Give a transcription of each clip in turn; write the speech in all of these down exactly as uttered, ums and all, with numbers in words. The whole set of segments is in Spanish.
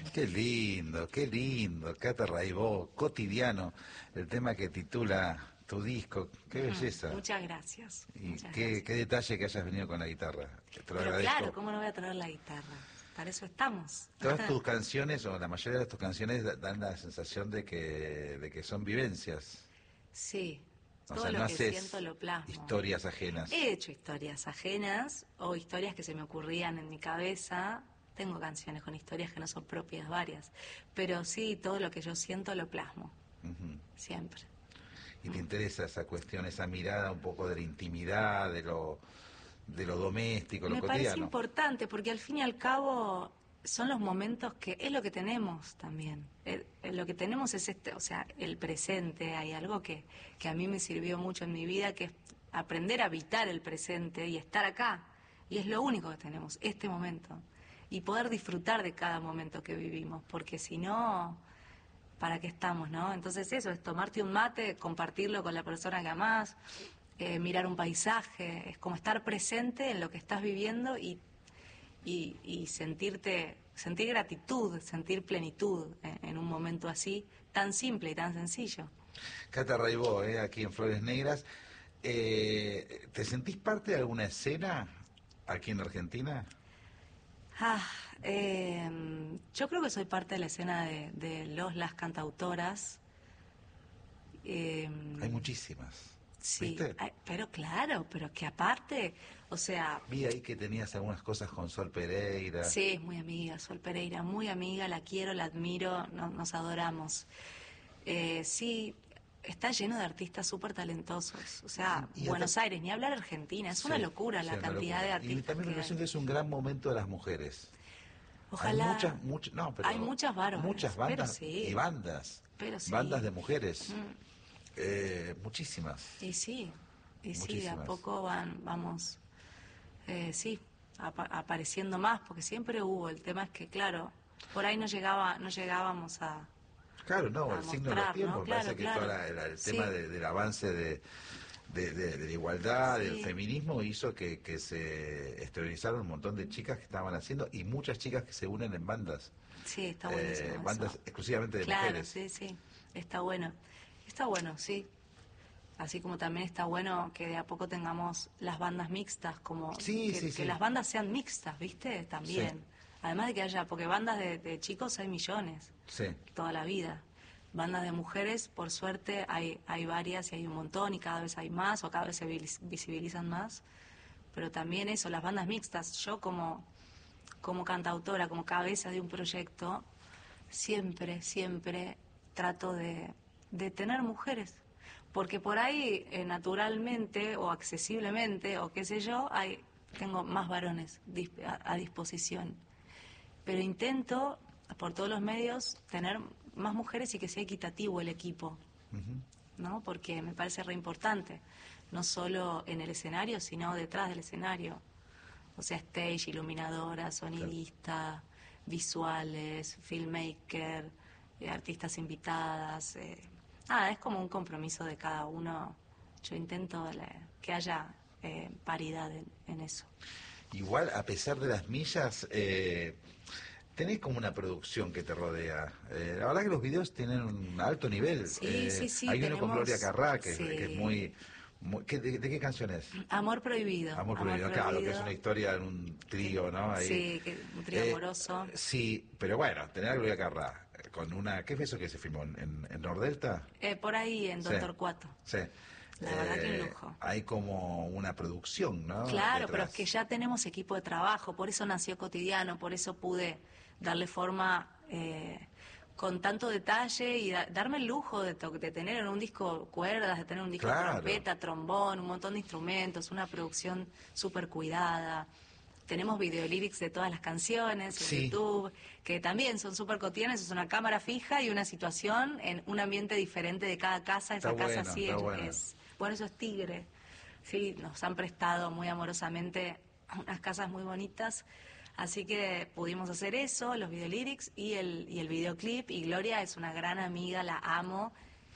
Qué lindo, qué lindo, Cata Raibó, Cotidiano, el tema que titula tu disco, qué belleza. Muchas gracias. Y muchas qué, gracias. qué detalle que hayas venido con la guitarra. Te lo Pero agradezco. claro, ¿cómo no voy a traer la guitarra? Para eso estamos. Todas tus canciones, o la mayoría de tus canciones, da- dan la sensación de que, de que son vivencias. Sí, O todo sea, lo no que haces siento lo plasmo. historias ajenas. He hecho historias ajenas o historias que se me ocurrían en mi cabeza. Tengo canciones con historias que no son propias, varias. Pero sí, todo lo que yo siento lo plasmo. Ujú. Siempre. Y te interesa esa cuestión, esa mirada un poco de la intimidad, de lo, de lo doméstico, lo Me parece cotidiano. importante porque al fin y al cabo son los momentos que es lo que tenemos también. Eh, eh, lo que tenemos es este, o sea, el presente. Hay algo que, que a mí me sirvió mucho en mi vida, que es aprender a habitar el presente y estar acá. Y es lo único que tenemos, este momento. Y poder disfrutar de cada momento que vivimos, porque si no, ¿para qué estamos, no? Entonces eso, es tomarte un mate, compartirlo con la persona que amás, eh, mirar un paisaje, es como estar presente en lo que estás viviendo y, y, y sentirte, sentir gratitud, sentir plenitud en, en un momento así, tan simple y tan sencillo. Cata Raibó, eh, aquí en Flores Negras. Eh, ¿Te sentís parte de alguna escena aquí en Argentina? Ah, eh, yo creo que soy parte de la escena de, de los, las cantautoras. Eh, Hay muchísimas. sí, ¿Viste? ay, pero claro, pero que aparte, o sea, Vi ahí que tenías algunas cosas con Sol Pereira. sí, es muy amiga, Sol Pereira, muy amiga, la quiero, la admiro, no- nos adoramos. Eh, sí, está lleno de artistas súper talentosos. O sea, Y- y Buenos hasta- Aires, ni hablar Argentina, es Sí, una locura sí, la una cantidad locura. de Y artistas también me que parece hay. que es un gran momento de las mujeres. Hay Ojalá, muchas, muchas, no, pero hay muchas varones, muchas pero bandas sí, y bandas, pero sí. bandas de mujeres, Mm. eh, muchísimas, Y sí, y sí, de a muchísimas. poco van, vamos, eh, sí, apa- apareciendo más, porque siempre hubo. El tema es que, claro, por ahí no llegaba, no llegábamos a, Claro, no, a el signo de los mostrar, ¿no? tiempos, me Claro, parece que todo claro. la- la- el Sí, tema de- del avance de, de, de- de la igualdad, del sí, feminismo, hizo que, que se exteriorizaron un montón de chicas que estaban haciendo y muchas chicas que se unen en bandas, sí, está eh, buenísimo bandas eso. exclusivamente de Claro, mujeres. sí, sí, está bueno. Está bueno, sí. Así como también está bueno que de a poco tengamos las bandas mixtas, como Sí, que, sí, que sí. las bandas sean mixtas, ¿viste? También. Sí. Además de que haya, porque bandas de, de chicos hay millones, Sí. toda la vida. Bandas de mujeres, por suerte, hay, hay varias y hay un montón y cada vez hay más o cada vez se vis- visibilizan más. Pero también eso, las bandas mixtas. Yo como, como cantautora, como cabeza de un proyecto, siempre, siempre trato de, de tener mujeres. Porque por ahí, eh, naturalmente o accesiblemente o qué sé yo, hay, tengo más varones dis- a, a disposición. Pero intento, por todos los medios, tener más mujeres y que sea equitativo el equipo, Ujú. ¿no? Porque me parece re importante, no solo en el escenario, sino detrás del escenario. O sea, stage, iluminadora, sonidista, visuales, filmmaker, eh, artistas invitadas. Eh. Ah, es como un compromiso de cada uno. Yo intento le- que haya eh, paridad en, en eso. Igual, a pesar de las millas, eh, tenés como una producción que te rodea. Eh, la verdad que los videos tienen un alto nivel. Sí, Eh, sí, sí, hay uno con tenemos... Gloria Carrá, que, es- que es Sí. muy... muy- ¿qué- de, de qué canción es? Amor prohibido. Amor Prohibido, claro, que es una historia en un trío, ¿no? Ahí. Sí, que, un trío Eh, amoroso. sí, pero bueno, tener a Gloria Carrá eh, con una... ¿Qué fue eso que se filmó en, en, en Nordelta? Eh, por ahí en Sí, Don Torcuato. sí. La verdad que un Eh, lujo. hay como una producción, ¿no? Claro, pero es Detrás. que ya tenemos equipo de trabajo, por eso nació Cotidiano, por eso pude darle forma eh, con tanto detalle y da- darme el lujo de, to- de tener en un disco cuerdas, de tener un disco Claro. trompeta, trombón, un montón de instrumentos, una producción súper cuidada. Tenemos videolírics de todas las canciones en Sí. YouTube, que también son súper cotidianas, es una cámara fija y una situación en un ambiente diferente de cada casa. Esa Está casa bueno, sí está es, bueno. es- bueno, eso es Tigre. Sí, nos han prestado muy amorosamente unas casas muy bonitas, así que pudimos hacer eso, los videolyrics y el, y el videoclip, y Gloria es una gran amiga, la amo,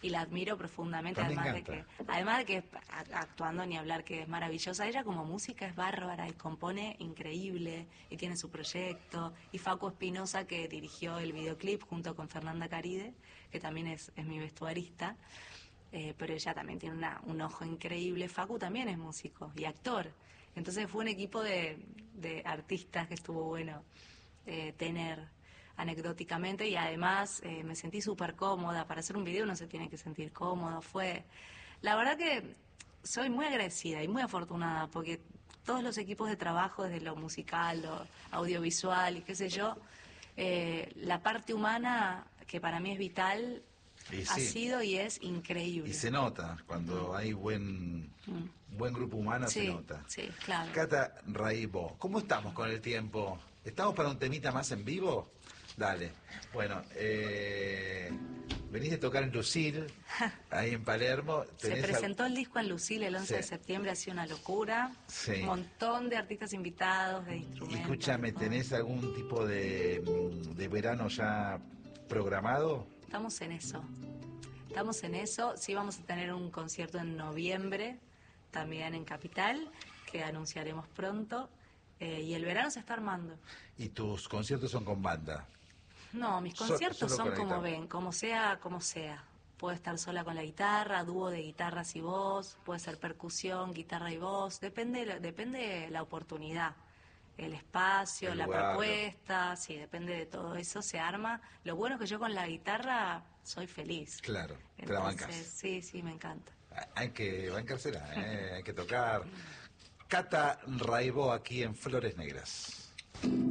y la admiro profundamente, A mí me además de encanta. que, además de que a- actuando ni hablar que es maravillosa, ella como música es bárbara y compone increíble y tiene su proyecto, y Facu Espinosa que dirigió el videoclip junto con Fernanda Caride, que también es, es mi vestuarista, eh, pero ella también tiene una, un ojo increíble. Facu también es músico y actor, entonces fue un equipo de, de artistas que estuvo bueno eh, tener anecdóticamente, y además eh, me sentí súper cómoda. Para hacer un video uno se tiene que sentir cómodo. Fue, la verdad que soy muy agradecida y muy afortunada porque todos los equipos de trabajo, desde lo musical, lo audiovisual y qué sé yo, eh, la parte humana que para mí es vital Y ha sí, sido y es y increíble. se nota, cuando hay buen buen grupo humano se Sí, nota. sí, claro. Cata Raibó, ¿cómo estamos con el tiempo? ¿Estamos para un temita más en vivo? Dale. Bueno, eh, venís de tocar en Lucil, ahí en Palermo. Se tenés al- presentó el disco en Lucil el once de Sí. septiembre, ha sido una locura. Sí. Un montón de artistas invitados, de Y instrumentos. escúchame, de todo. ¿tenés algún tipo de, mm, de verano ya programado? Estamos en eso. Estamos en eso. Sí, vamos a tener un concierto en noviembre, también en Capital, que anunciaremos pronto. Eh, y el verano se está armando. ¿Y tus conciertos son con banda? No, mis So- conciertos solo son con la como guitarra. ven, como sea, como sea. Puedo estar sola con la guitarra, dúo de guitarras y voz, puede ser percusión, guitarra y voz, depende, la- depende la oportunidad, el espacio, El la lugar. propuesta, sí, depende de todo eso, se arma. Lo bueno es que yo con la guitarra soy feliz. Claro, te la Entonces, bancas. sí, sí, me encanta. Hay que bancársela, ¿eh? Hay que tocar. Cata Raibó aquí en Flores Negras.